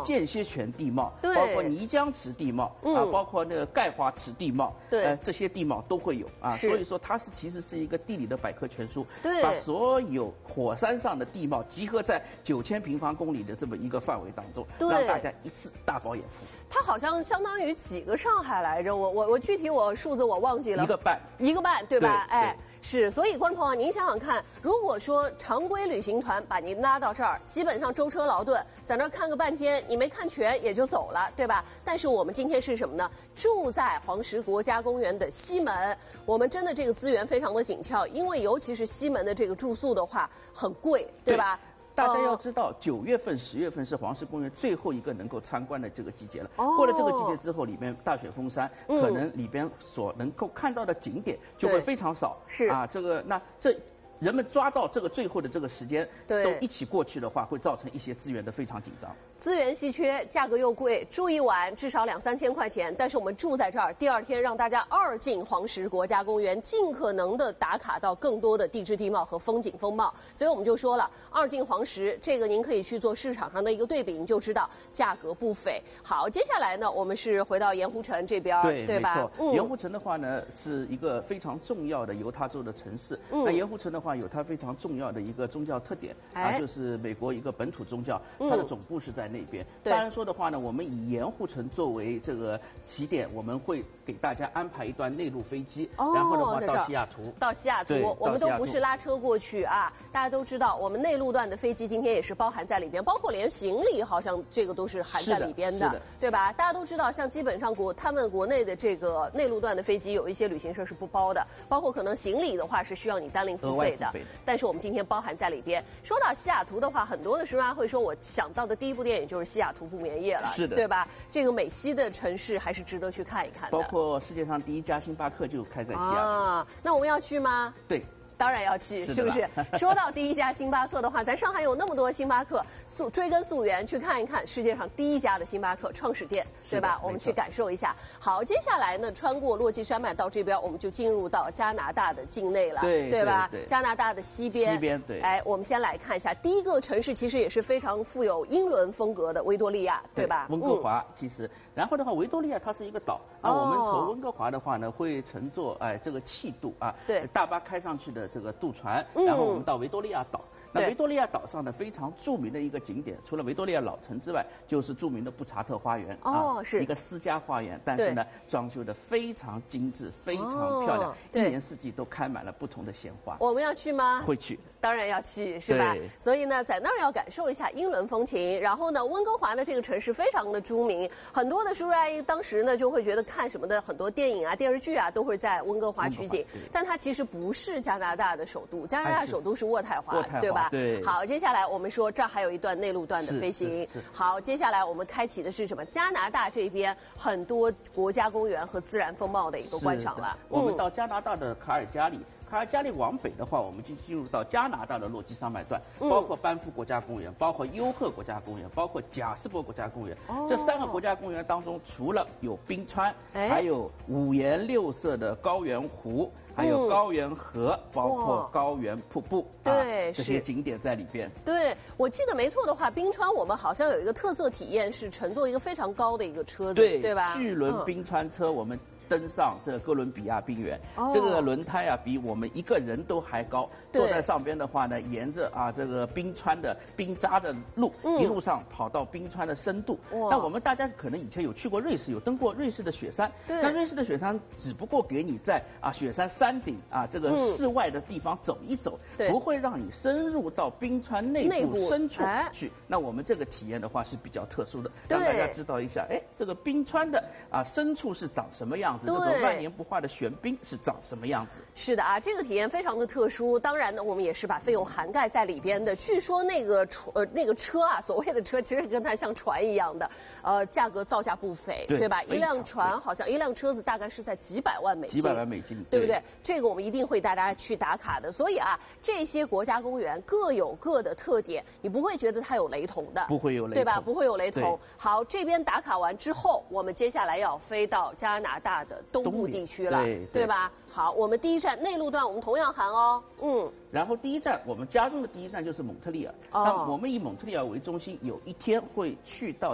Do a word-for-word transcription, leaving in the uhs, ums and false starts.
间歇泉地貌， 对包括泥浆池地貌、 嗯、 啊，包括那个钙化池地貌， 对， 呃，这些地貌都会有啊。所以说它是其实是一个地理的百科全书， 对， 把所有火山上的地貌集合在九千平方公里的这么一个范围当中，让大家一次大饱眼福。 它好像相当于几个上海来着，我我我具体我数字我忘记了， 一个半， 一个半，对吧？ 对哎，是，所以观众朋友，您想想看，如果说常规旅行团把您拉到这儿，基本上舟车劳顿，在那儿看个半天，你没看全也就走了，对吧？但是我们今天是什么呢？住在黄石国家公园的西门，我们真的这个资源非常的紧俏，因为尤其是西门的这个住宿的话很贵，对吧？ 对，大家要知道，九月份、十月份是黄石公园最后一个能够参观的这个季节了。 哦、 过了这个季节之后，里边大雪封山，嗯、可能里边所能够看到的景点就会非常少。 是啊，这个那这。人们抓到这个最后的这个时间，都一起过去的话，会造成一些资源的非常紧张。 资源稀缺，价格又贵，住一晚至少两三千块钱。但是我们住在这儿，第二天让大家二进黄石国家公园，尽可能的打卡到更多的地质地貌和风景风貌。所以我们就说了，二进黄石这个您可以去做市场上的一个对比，你就知道价格不菲。好，接下来呢，我们是回到盐湖城这边， 对， 对吧？ 没错。嗯、盐湖城的话呢，是一个非常重要的犹他州的城市。嗯、那盐湖城的话，有它非常重要的一个宗教特点、哎、啊，就是美国一个本土宗教，它的总部是在那边。嗯、当然说的话呢，我们以盐湖城作为这个起点，我们会给大家安排一段内陆飞机，哦、然后的话到西雅图。 到西雅图，我们都不是拉车过去啊。大家都知道，我们内陆段的飞机今天也是包含在里边，包括连行李好像这个都是含在里边的， 的对吧？大家都知道，像基本上国他们国内的这个内陆段的飞机，有一些旅行社是不包的，包括可能行李的话是需要你单另付费的。但是我们今天包含在里边。说到西雅图的话，很多的时候会说，我想到的第一部电影就是《西雅图不眠夜》了， 是的， 对吧？这个美西的城市还是值得去看一看的。 包括世界上第一家星巴克就开在西雅图。 啊，那我们要去吗？ 对。 当然要去，是不是？说到第一家星巴克的话，咱上海有那么多星巴克，溯追根溯源去看一看世界上第一家的星巴克创始店，对吧？我们去感受一下。好，接下来呢，穿过落基山脉到这边，我们就进入到加拿大的境内了， 对对吧？ 对对加拿大的西边， 西边对。 哎，我们先来看一下第一个城市，其实也是非常富有英伦风格的维多利亚，对吧？ 温哥华、嗯、其实，然后的话，维多利亚它是一个岛，那我们从温哥华的话呢，会乘坐哎这个气渡啊， 对， 大巴开上去的这个渡船。然后我们到维多利亚岛，嗯、那维多利亚岛上呢非常著名的一个景点，除了维多利亚老城之外，就是著名的布查特花园。 哦， 啊、 是一个私家花园，但是呢装修的非常精致，非常漂亮， 哦、 一年四季都开满了不同的鲜花。 我们要去吗？ 会去， 当然要去，是吧？所以呢，在那儿要感受一下英伦风情。然后呢，温哥华的这个城市非常的著名，很多的叔叔阿姨当时呢就会觉得看什么的很多电影啊、电视剧啊都会在温哥华取景，但它其实不是加拿大的首都，加拿大首都是渥太华，对吧？ 对。 好，接下来我们说这儿还有一段内陆段的飞行。好，接下来我们开启的是什么？加拿大这边很多国家公园和自然风貌的一个观赏了。 我们到加拿大的卡尔加里。卡尔加里往北的话，我们就进入到加拿大的落基山脉段，包括班夫国家公园，包括优鹤国家公园，包括贾斯伯国家公园。哦、这三个国家公园当中，除了有冰川，哎、还有五颜六色的高原湖，还有高原河，嗯、包括高原瀑布， 对、 啊，这些景点在里边。 对，我记得没错的话，冰川我们好像有一个特色体验是乘坐一个非常高的一个车子， 对， 对吧？ 巨轮冰川车，我们登上这个哥伦比亚冰原，哦、这个轮胎啊比我们一个人都还高。坐在上边的话呢，沿着啊这个冰川的冰渣的路，嗯、一路上跑到冰川的深度。那我们大家可能以前有去过瑞士，有登过瑞士的雪山。 对。 那瑞士的雪山只不过给你在啊雪山山顶啊这个室外的地方走一走， 嗯、 不会让你深入到冰川内部深处去。哎、那我们这个体验的话是比较特殊的，让大家知道一下，哎，这个冰川的啊深处是长什么样子，这种万年不化的玄冰是长什么样子。 是的啊，这个体验非常的特殊。当然呢，我们也是把费用涵盖在里边的。据说那个船呃那个车啊，所谓的车其实跟它像船一样的，呃，价格造价不菲， 对, 对吧？一辆船好像一辆车子大概是在几百万美金， 几百万美金， 对不对？这个我们一定会带大家去打卡的。所以啊，这些国家公园各有各的特点，你不会觉得它有雷同的， 不会有雷同， 对吧？不会有雷同。好，这边打卡完之后，我们接下来要飞到加拿大的东部地区了， 对, 对吧？好，我们第一站内陆段我们同样含哦，嗯。 然后第一站，我们家中的第一站就是蒙特利尔。哦、那我们以蒙特利尔为中心，有一天会去到